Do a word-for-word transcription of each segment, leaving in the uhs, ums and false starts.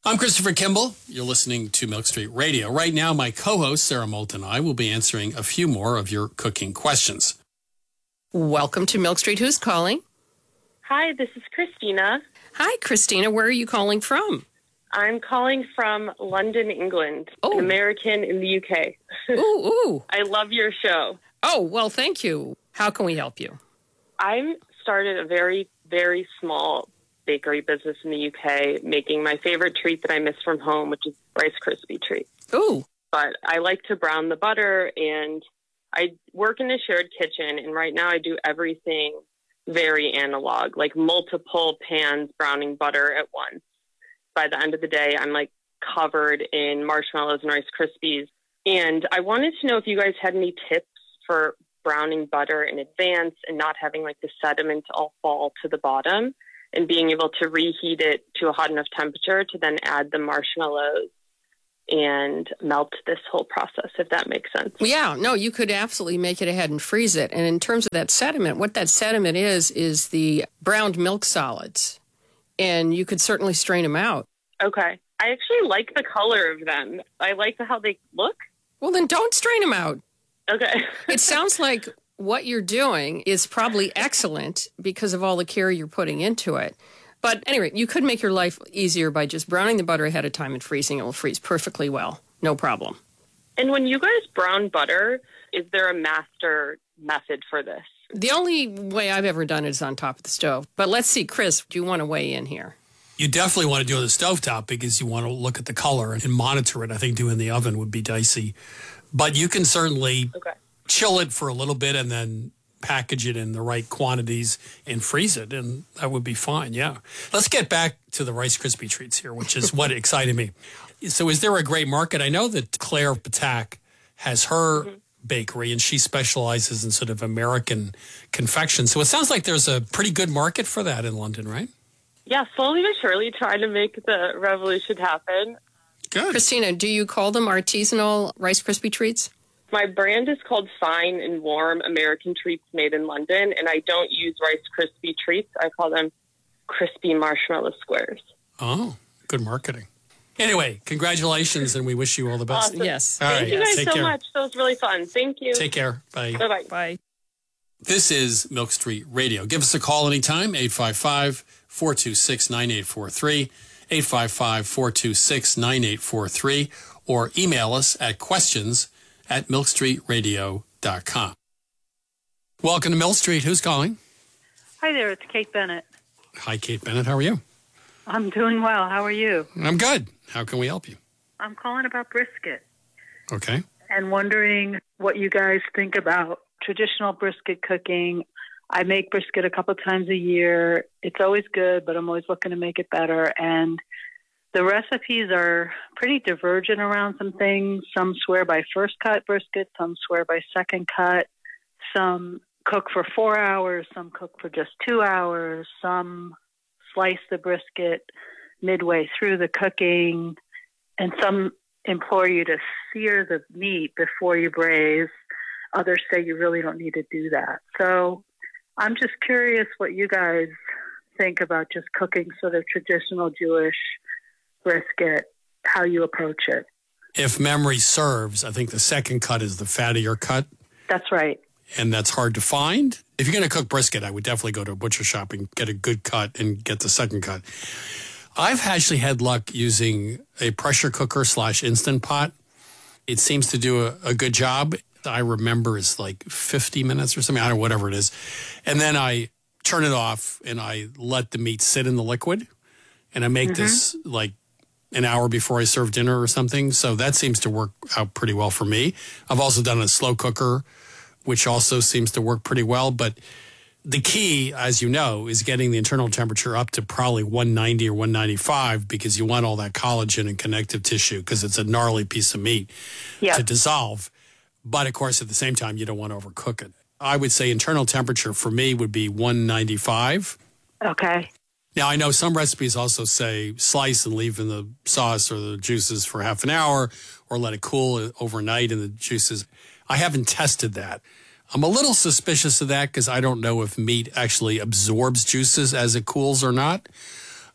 I'm Christopher Kimball. You're listening to Milk Street Radio. Right now, my co-host, Sarah Molt, and I will be answering a few more of your cooking questions. Welcome to Milk Street. Who's calling? Hi, this is Christina. Hi, Christina. Where are you calling from? I'm calling from London, England. Oh. An American in the U K. Ooh, ooh. I love your show. Oh, well, thank you. How can we help you? I started a very, very small bakery business in the U K, making my favorite treat that I miss from home, which is Rice Krispie treats. Ooh. But I like to brown the butter, and I work in a shared kitchen, and right now I do everything very analog, like multiple pans browning butter at once. By the end of the day, I'm like covered in marshmallows and Rice Krispies. And I wanted to know if you guys had any tips for browning butter in advance and not having like the sediment all fall to the bottom, and being able to reheat it to a hot enough temperature to then add the marshmallows and melt this whole process, if that makes sense. Yeah, no, you could absolutely make it ahead and freeze it. And in terms of that sediment, what that sediment is, is the browned milk solids. And you could certainly strain them out. Okay. I actually like the color of them. I like how they look. Well, then don't strain them out. Okay. It sounds like what you're doing is probably excellent because of all the care you're putting into it. But anyway, you could make your life easier by just browning the butter ahead of time and freezing. It will freeze perfectly well. No problem. And when you guys brown butter, is there a master method for this? The only way I've ever done it is on top of the stove. But let's see, Chris, do you want to weigh in here? You definitely want to do it on the stovetop because you want to look at the color and monitor it. I think doing the oven would be dicey. But you can certainly Okay. chill it for a little bit and then package it in the right quantities and freeze it, and that would be fine, yeah. Let's get back to the Rice Krispie treats here, which is what excited me. So is there a great market? I know that Claire Patak has her mm-hmm. bakery, and she specializes in sort of American confection. So it sounds like there's a pretty good market for that in London, right? Yeah, slowly but surely trying to make the revolution happen. Good. Christina, do you call them artisanal Rice Krispie treats? My brand is called Fine and Warm American Treats Made in London, and I don't use Rice Krispie treats. I call them crispy marshmallow squares. Oh, good marketing. Anyway, congratulations, and we wish you all the best. Awesome. Yes. All Thank right, you guys take so care. much. That was really fun. Thank you. Take care. Bye. Bye-bye. Bye. This is Milk Street Radio. Give us a call anytime, eight five five, four two six, nine eight four three, eight five five, four two six, nine eight four three, or email us at questions at milk street radio dot com. Welcome to Milk Street. Who's calling? Hi there, it's Kate Bennett. Hi, Kate Bennett. How are you? I'm doing well. How are you? I'm good. How can we help you? I'm calling about brisket Okay. and wondering what you guys think about traditional brisket cooking. I make brisket a couple times a year. It's always good, but I'm always looking to make it better. And the recipes are pretty divergent around some things. Some swear by first cut brisket, some swear by second cut. Some cook for four hours, some cook for just two hours. Some slice the brisket midway through the cooking. And some implore you to sear the meat before you braise. Others say you really don't need to do that. So I'm just curious what you guys think about just cooking sort of traditional Jewish brisket, how you approach it. If memory serves, I think the second cut is the fattier cut, That's right. and that's hard to find. If you're going to cook brisket, I would definitely go to a butcher shop and get a good cut and get the second cut. I've actually had luck using a pressure cooker slash Instant Pot. It seems to do a, a good job. I remember it's like fifty minutes or something, I don't know, whatever it is. And then I turn it off and I let the meat sit in the liquid. And I make mm-hmm. this like an hour before I serve dinner or something. So that seems to work out pretty well for me. I've also done a slow cooker, which also seems to work pretty well. But the key, as you know, is getting the internal temperature up to probably one ninety or one ninety-five because you want all that collagen and connective tissue because it's a gnarly piece of meat Yep. to dissolve. But, of course, at the same time, you don't want to overcook it. I would say internal temperature for me would be one ninety-five. Okay. Now, I know some recipes also say slice and leave in the sauce or the juices for half an hour or let it cool overnight in the juices. I haven't tested that. I'm a little suspicious of that because I don't know if meat actually absorbs juices as it cools or not.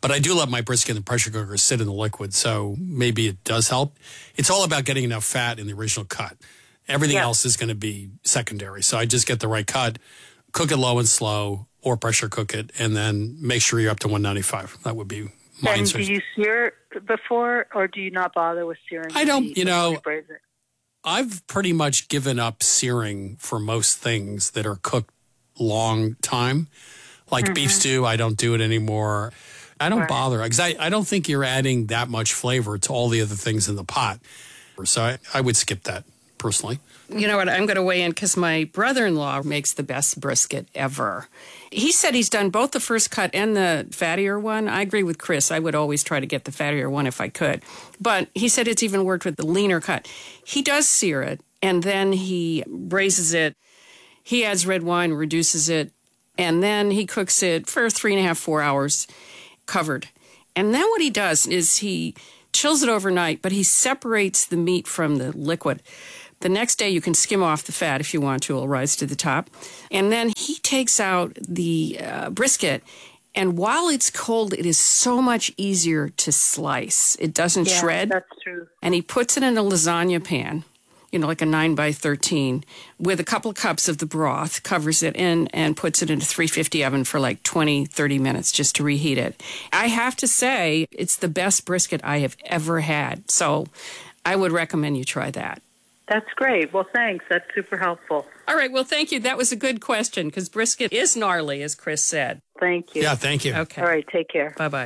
But I do let my brisket in the pressure cooker sit in the liquid, so maybe it does help. It's all about getting enough fat in the original cut. Everything Yeah. else is going to be secondary. So I just get the right cut, cook it low and slow, or pressure cook it, and then make sure you're up to one ninety-five. That would be my And answer. do you sear before, or do you not bother with searing? I the don't, meat you before know, braise it? I've pretty much given up searing for most things that are cooked long time. Like Mm-hmm. beef stew, I don't do it anymore. I don't Right. bother because I, I don't think you're adding that much flavor to all the other things in the pot. So I, I would skip that personally. You know what? I'm going to weigh in because my brother-in-law makes the best brisket ever. He said he's done both the first cut and the fattier one. I agree with Chris. I would always try to get the fattier one if I could. But he said it's even worked with the leaner cut. He does sear it, and then he braises it. He adds red wine, reduces it, and then he cooks it for three and a half, four hours covered. And then what he does is he chills it overnight, but he separates the meat from the liquid. The next day, you can skim off the fat if you want to. It'll rise to the top. And then he takes out the uh, brisket. And while it's cold, it is so much easier to slice. It doesn't Yeah, shred. that's true. And he puts it in a lasagna pan, you know, like a nine by thirteen, with a couple of cups of the broth, covers it in, and puts it in a three fifty oven for like twenty, thirty minutes just to reheat it. I have to say, it's the best brisket I have ever had. So I would recommend you try that. That's great. Well, thanks. That's super helpful. All right. Well, thank you. That was a good question because brisket is gnarly, as Chris said. Thank you. Yeah, thank you. Okay. All right. Take care. Bye-bye.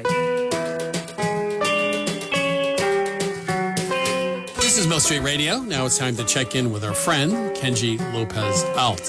This is Mill Street Radio. Now it's time to check in with our friend, Kenji Lopez Alt.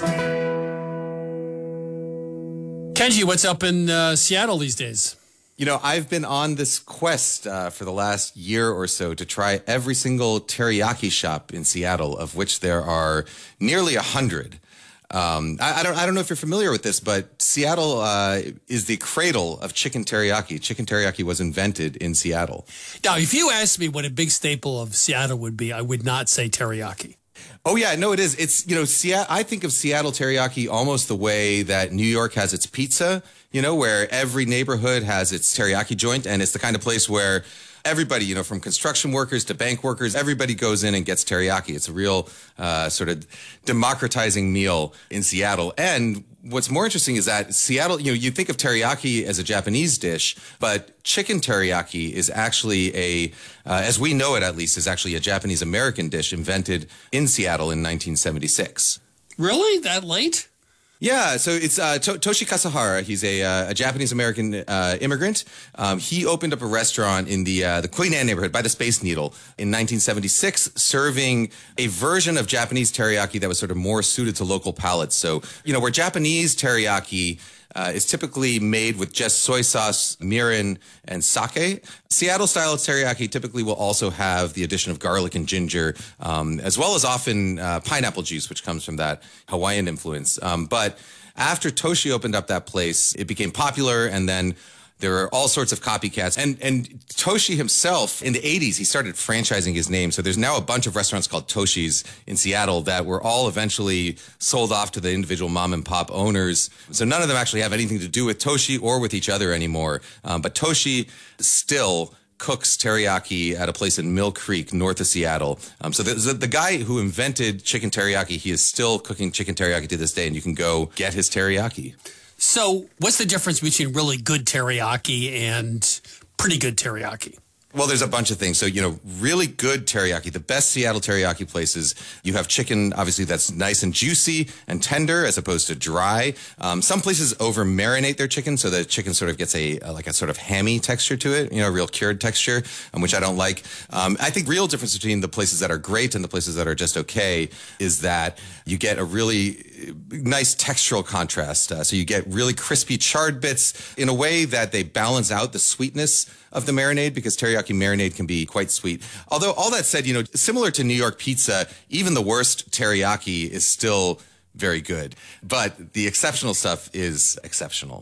Kenji, what's up in uh, Seattle these days? You know, I've been on this quest uh, for the last year or so to try every single teriyaki shop in Seattle, of which there are nearly a hundred. Um, I, I don't, I don't know if you're familiar with this, but Seattle uh, is the cradle of chicken teriyaki. Chicken teriyaki was invented in Seattle. Now, if you asked me what a big staple of Seattle would be, I would not say teriyaki. Oh yeah, no, it is. It's, you know, Seattle, I think of Seattle teriyaki almost the way that New York has its pizza, you know, where every neighborhood has its teriyaki joint, and it's the kind of place where everybody, you know, from construction workers to bank workers, everybody goes in and gets teriyaki. It's a real uh, sort of democratizing meal in Seattle. And what's more interesting is that Seattle, you know, you think of teriyaki as a Japanese dish, but chicken teriyaki is actually a, uh, as we know it at least, is actually a Japanese American dish invented in Seattle in nineteen seventy-six. Really? That late? Yeah, so it's uh, to- Toshi Kasahara. He's a, uh, a Japanese-American uh, immigrant. Um, he opened up a restaurant in the uh, the Queen Anne neighborhood by the Space Needle in nineteen seventy-six, serving a version of Japanese teriyaki that was sort of more suited to local palates. So, you know, where Japanese teriyaki uh, is typically made with just soy sauce, mirin, and sake, Seattle-style teriyaki typically will also have the addition of garlic and ginger, um, as well as often uh, pineapple juice, which comes from that Hawaiian influence. Um, but after Toshi opened up that place, it became popular, and then there are all sorts of copycats. And and Toshi himself, in the eighties, he started franchising his name. So there's now a bunch of restaurants called Toshi's in Seattle that were all eventually sold off to the individual mom and pop owners. So none of them actually have anything to do with Toshi or with each other anymore. Um, but Toshi still cooks teriyaki at a place in Mill Creek, north of Seattle. Um, so the, the, the guy who invented chicken teriyaki, he is still cooking chicken teriyaki to this day, and you can go get his teriyaki. So what's the difference between really good teriyaki and pretty good teriyaki? Well, there's a bunch of things. So, you know, really good teriyaki, the best Seattle teriyaki places, you have chicken, obviously, that's nice and juicy and tender as opposed to dry. Um, some places over marinate their chicken so the chicken sort of gets a, a like a sort of hammy texture to it, you know, real cured texture, um, which I don't like. Um, I think real difference between the places that are great and the places that are just okay is that you get a really nice textural contrast. Uh, so you get really crispy charred bits in a way that they balance out the sweetness of the marinade, because teriyaki marinade can be quite sweet. Although all that said, you know, similar to New York pizza, even the worst teriyaki is still very good. But the exceptional stuff is exceptional.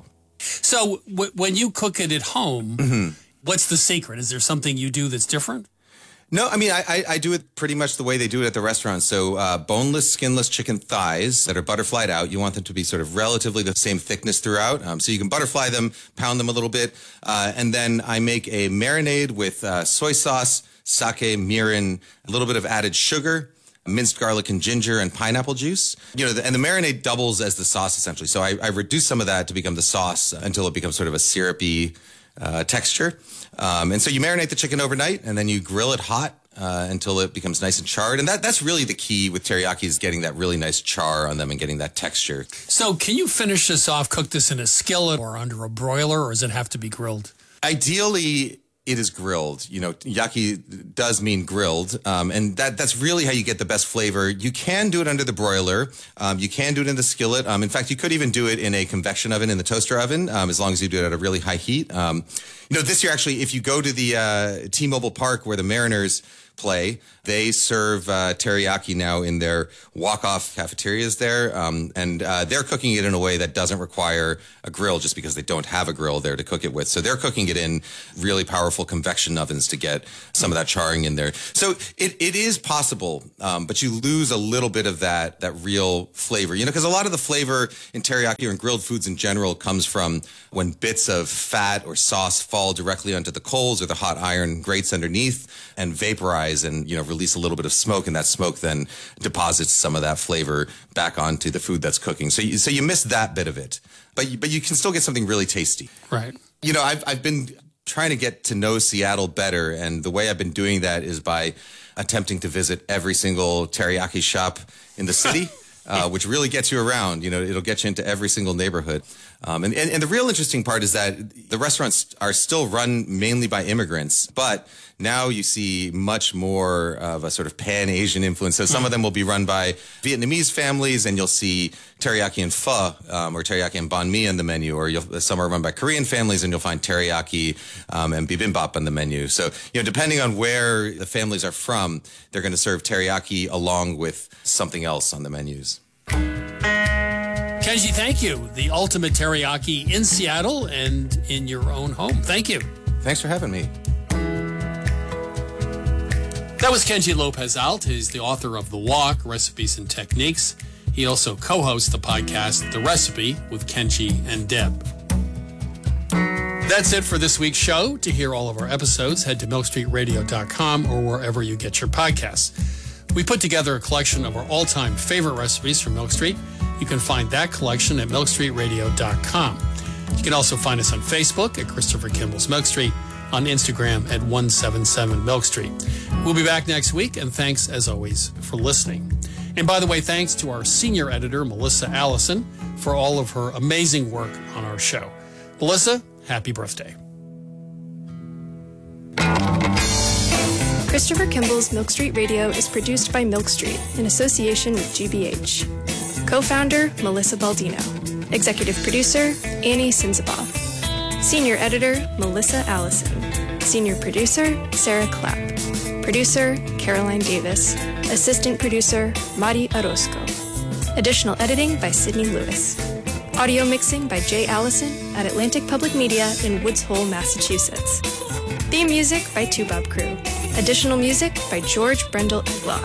So w- when you cook it at home, Mm-hmm. what's the secret? Is there something you do that's different? No, I mean, I, I, I do it pretty much the way they do it at the restaurant. So uh, boneless, skinless chicken thighs that are butterflied out. You want them to be sort of relatively the same thickness throughout. Um, so you can butterfly them, pound them a little bit. Uh, and then I make a marinade with uh, soy sauce, sake, mirin, a little bit of added sugar, minced garlic and ginger, and pineapple juice. You know, the, and the marinade doubles as the sauce, essentially. So I, I reduce some of that to become the sauce until it becomes sort of a syrupy uh, texture. Um, and so you marinate the chicken overnight, and then you grill it hot uh, until it becomes nice and charred. And that that's really the key with teriyaki, is getting that really nice char on them and getting that texture. So can you finish this off, cook this in a skillet or under a broiler, or does it have to be grilled? Ideally, it is grilled. You know, yaki does mean grilled, um, and that that's really how you get the best flavor. You can do it under the broiler. Um, you can do it in the skillet. Um, in fact, you could even do it in a convection oven, in the toaster oven, um, as long as you do it at a really high heat. Um, you know, this year, actually, if you go to the uh, T-Mobile Park where the Mariners play, they serve uh, teriyaki now in their walk-off cafeterias there, um, and uh, they're cooking it in a way that doesn't require a grill, just because they don't have a grill there to cook it with. So they're cooking it in really powerful convection ovens to get some of that charring in there. So it, it is possible, um, but you lose a little bit of that that real flavor, you know, because a lot of the flavor in teriyaki or in grilled foods in general comes from when bits of fat or sauce fall directly onto the coals or the hot iron grates underneath and vaporize and, you know, release a little bit of smoke, and that smoke then deposits some of that flavor back onto the food that's cooking. So you, so you miss that bit of it, but you, but you can still get something really tasty. Right. You know, I've I've been trying to get to know Seattle better, and the way I've been doing that is by attempting to visit every single teriyaki shop in the city. Uh, which really gets you around. You know, it'll get you into every single neighborhood. Um, and, and, and the real interesting part is that the restaurants are still run mainly by immigrants, but now you see much more of a sort of pan-Asian influence. So some of them will be run by Vietnamese families, and you'll see teriyaki and pho, um, or teriyaki and banh mi on the menu, or you'll, some are run by Korean families, and you'll find teriyaki um, and bibimbap on the menu. So, you know, depending on where the families are from, they're going to serve teriyaki along with something else on the menus. Kenji, thank you. The ultimate teriyaki in Seattle and in your own home. Thank you. Thanks for having me. That was Kenji Lopez Alt. He's the author of The Walk, Recipes and Techniques. He also co-hosts the podcast The Recipe with Kenji and Deb. That's it for this week's show. To hear all of our episodes, head to milk street radio dot com or wherever you get your podcasts. We put together a collection of our all-time favorite recipes from Milk Street. You can find that collection at milk street radio dot com. You can also find us on Facebook at Christopher Kimball's Milk Street, on Instagram at one seven seven Milk Street. We'll be back next week, and thanks, as always, for listening. And by the way, thanks to our senior editor, Melissa Allison, for all of her amazing work on our show. Melissa, happy birthday. Christopher Kimball's Milk Street Radio is produced by Milk Street in association with G B H. Co-founder, Melissa Baldino. Executive producer, Annie Sinzabaugh. Senior editor, Melissa Allison. Senior producer, Sarah Clapp. Producer, Caroline Davis. Assistant producer, Mari Orozco. Additional editing by Sydney Lewis. Audio mixing by Jay Allison at Atlantic Public Media in Woods Hole, Massachusetts. Theme music by Two Bob Crew. Additional music by George Brendel Egloff.